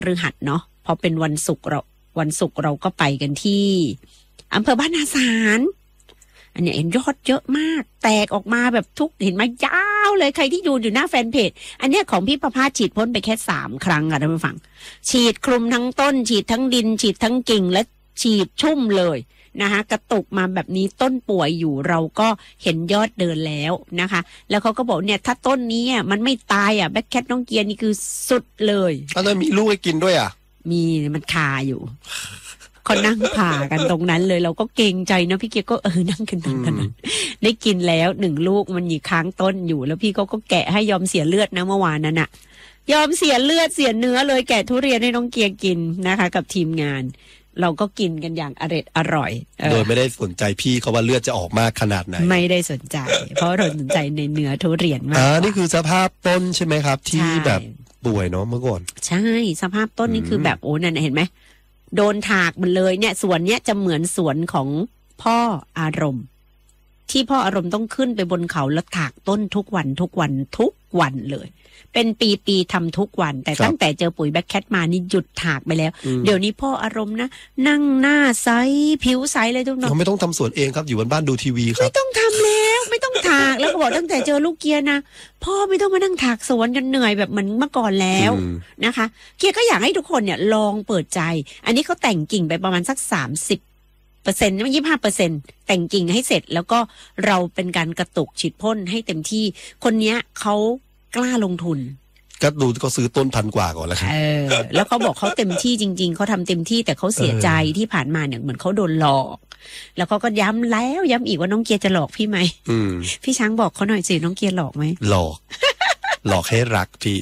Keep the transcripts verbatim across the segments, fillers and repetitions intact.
พฤหัสเนาะพอเป็นวันศุกร์เราวันศุกร์เราก็ไปกันที่อำเภอบ้านนาสารอันนี้เห็นยอดเยอะมากแตกออกมาแบบทุกเห็นไหมยาวเลยใครที่ดูอยู่หน้าแฟนเพจอันนี้ของพี่ประภาสฉีดพ่นไปแค่สามครั้งค่ะท่านผู้ฟังฉีดคลุมทั้งต้นฉีดทั้งดินฉีดทั้งกิ่งและฉีดชุ่มเลยนะคะกระตุกมาแบบนี้ต้นป่วยอยู่เราก็เห็นยอดเดินแล้วนะคะแล้วเขาก็บอกเนี่ยถ้าต้นนี้มันไม่ตายอ่ะแบ็คแคทน้องเกียร์นี่คือสุดเลยแล้วมีลูกให้กินด้วยอ่ะมีมันคาอยู่เขานั่งผ่ากันตรงนั้นเลยเราก็เกรงใจนะพี่เกียร์ก็เออนั่งกันตรงนั้นได้กินแล้วหนึ่งลูกมันอยู่ค้างต้นอยู่แล้วพี่เขาก็แกะให้ยอมเสียเลือดนะเมื่อวานนั้นน่ะยอมเสียเลือดเสียเนื้อเลยแกะทุเรียนให้น้องเกียร์กินนะคะกับทีมงานเราก็กินกันอย่างอร่อยอร่อยโดยไม่ได้สนใจพี่เขาว่าเลือดจะออกมากขนาดไหนไม่ได้สนใจเพราะเราสนใจในเนื้อทุเรียนมากอ่านี่คือสภาพต้นใช่ไหมครับที่แบบป่วยเนาะเมื่อก่อนใช่สภาพต้นนี่คือแบบโอ้นั่นเห็นไหมโดนถากมันเลยเนี่ยสวนเนี้ยจะเหมือนสวนของพ่ออารมณ์ที่พ่ออารมณ์ต้องขึ้นไปบนเขาแล้วถากต้นทุกวันทุกวันทุกวันเลยเป็นปีๆทำทุกวันแต่ตั้งแต่เจอปุ๋ยแบ็คแคทมานี่หยุดถากไปแล้วเดี๋ยวนี้พ่ออารมณ์นะนั่งหน้าใสผิวใสเลยทุกน้องเราไม่ต้องทำสวนเองครับอยู่บนบ้านดูทีวีครับไม่ต้องทำแล้วไม่ต้องถากแล้วก็บอกตั้งแต่เจอลูกเกียร์นะพ่อไม่ต้องมานั่งถากสวนกันเหนื่อยแบบเหมือนเมื่อก่อนแล้วนะคะเกียร์ก็อยากให้ทุกคนเนี่ยลองเปิดใจอันนี้เขาแต่งกิ่งไปประมาณสักสามสิบเปอร์เซ็นต์ไม่ยี่สิบห้าเปอร์เซ็นต์แต่งกิ่งให้เสร็จแล้วก็เราเป็นการกระตุกฉีดพ่นให้เต็มที่คนเนี้ยเขากล้าลงทุนก็ดูก็ซื้อต้นพันกว่าก่อนแล้วครับเออแล้วเขาบอกเขาเต็มที่จริงๆเขาทำเต็มที่แต่เขาเสียใจที่ผ่านมาเนี่ยเหมือนเขาโดนหลอกแล้วเขาก็ย้ำแล้วย้ำอีกว่าน้องเกียร์จะหลอกพี่ไหมพี่ช้างบอกเขาหน่อยสิน้องเกียร์หลอกไหมหลอกหลอกให้รักพี่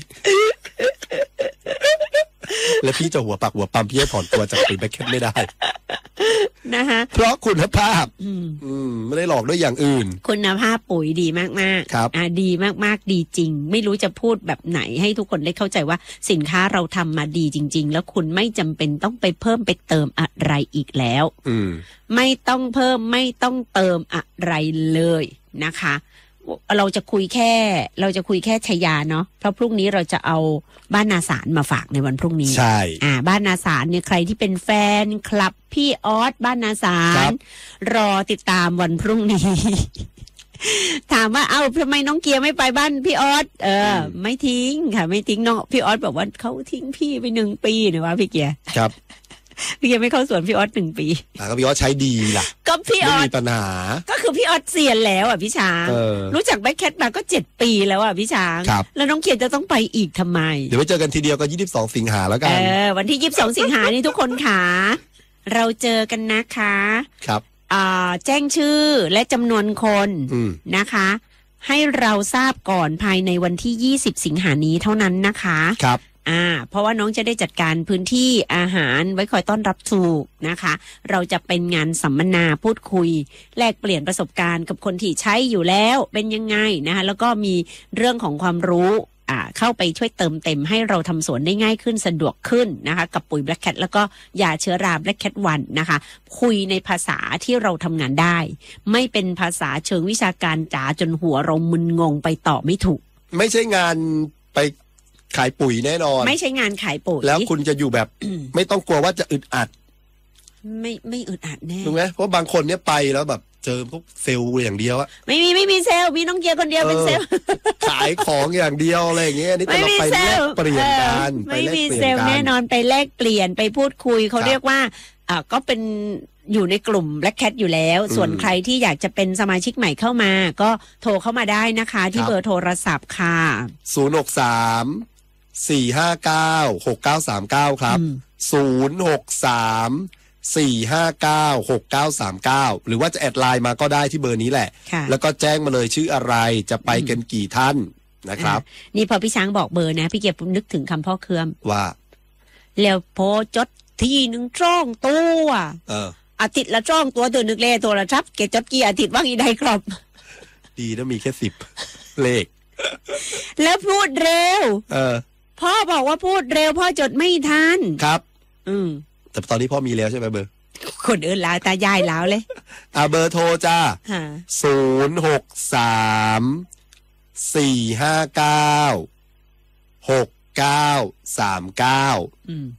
แล้วพี่จะหัวปักหัวปั๊มพี่จะถอนตัวจากปุ๋ยแบ็คแคทไม่ได้นะคะเพราะคุณภาพอืมอืมไม่ได้หลอกด้วยอย่างอื่นคุณภาพปุ๋ยดีมากๆครับอ่าดีมากๆดีจริงไม่รู้จะพูดแบบไหนให้ทุกคนได้เข้าใจว่าสินค้าเราทำมาดีจริงๆแล้วคุณไม่จำเป็นต้องไปเพิ่มไปเติมอะไรอีกแล้วอืมไม่ต้องเพิ่มไม่ต้องเติมอะไรเลยนะคะเราจะคุยแค่เราจะคุยแค่ชัยยาเนาะเพราะพรุ่งนี้เราจะเอาบ้านนาสารมาฝากในวันพรุ่งนี้ใช่อ่าบ้านนาสารเนี่ยใครที่เป็นแฟนคลับพี่ออสบ้านนาสารรอติดตามวันพรุ่งนี้ ถามว่าเอ้าทำไมน้องเกียร์ไม่ไปบ้านพี่ออสเออไม่ทิ้งค่ะไม่ทิ้งน้องพี่ออสบอกว่าเขาทิ้งพี่ไปหนึ่งปีนะว่าพี่เกียร์ครับพี่เกียร์ไม่เข้าสวนพี่ออสหนึ่งปีอ่าก็พี่ออสใช้ดีล่ะก็พี่ออสไม่มีปัญหาก็คือพี่ออสเซียนแล้วอ่ะพี่ช้างรู้จักแบ็คแคทมาก็เจ็ดปีแล้วอ่ะพี่ช้างแล้วน้องเกียร์จะต้องไปอีกทำไมเดี๋ยวไปเจอกันทีเดียวก็ยี่สิบสองสิงหาแล้วกันเออวันที่ยี่สิบสองสิงหานี่ทุกคนค่ะเราเจอกันนะคะครับอ่าแจ้งชื่อและจำนวนคนนะคะให้เราทราบก่อนภายในวันที่ยี่สิบสิงหานี้เท่านั้นนะคะครับอ่าเพราะว่าน้องจะได้จัดการพื้นที่อาหารไว้คอยต้อนรับถูกนะคะเราจะเป็นงานสัมมนาพูดคุยแลกเปลี่ยนประสบการณ์กับคนที่ใช้อยู่แล้วเป็นยังไงนะคะแล้วก็มีเรื่องของความรู้อ่าเข้าไปช่วยเติมเต็มให้เราทำสวนได้ง่ายขึ้นสะดวกขึ้นนะคะกับปุ๋ย Black Cat แล้วก็ยาเชื้อรา Black Cat วันนะคะคุยในภาษาที่เราทำงานได้ไม่เป็นภาษาเชิงวิชาการจ๋าจนหัวเรามึนงงไปต่อไม่ถูกไม่ใช่งานไปขายปุ๋ยแน่นอนไม่ใช่งานขายปุ๋ยแล้วคุณจะอยู่แบบ ไม่ต้องกลัวว่าจะอึดอัดไม่ไม่อึดอัดแน่ถูกไหมเพราะบางคนเนี้ยไปแล้วแบบเจอพวกเซลล์อย่างเดียวอะไม่มีไม่มีเซลล์มีน้องเกียร์คนเดียวเป็นเซลล์ขายของอย่างเดียวอะไรอย่างเงี้ยนี่ต้องไปแลกเปลี่ยนกันไม่มีเซลล์แน่นอนไปแลกเปลี่ยนไปพูดคุยเขาเรียกว่าอ่าก็เป็นอยู่ในกลุ่ม Black Cat อยู่แล้วส่วนใครที่อยากจะเป็นสมาชิกใหม่เข้ามาก็โทรเข้ามาได้นะคะที่เบอร์โทรศัพท์ค่ะศูนย์ หก สาม สี่ ห้า เก้า หก เก้า สาม เก้าครับศูนย์ หก สาม สี่ ห้า เก้า หก เก้า สาม เก้าหรือว่าจะแอดไลน์มาก็ได้ที่เบอร์นี้แหละแล้วก็แจ้งมาเลยชื่ออะไรจะไปกันกี่ท่านนะครับนี่พอพี่ช้างบอกเบอร์นะพี่เก็บนึกถึงคำพ่อเคื่อมว่าแล้วพอจดที่หนึ่งจ้องตัวเอออาทิตย์ละจ้องตัวเดือนนึกเลตัวละทับเกจดกี่อาทิตย์ว่างอีได้ครับดีนะมีแค่สิบเลขแล้วพูดเร็วเออพ่อบอกว่าพูดเร็วพ่อจดไม่ทันครับอืมแต่ตอนนี้พ่อมีแล้วใช่ไหมเบอร์คนอื่นแล้วตายายแล้วเลยอ่าเบอร์โทรจ้าศูนย์หกสามสี่ห้าเก้าหกเก้าสามเก้าอืม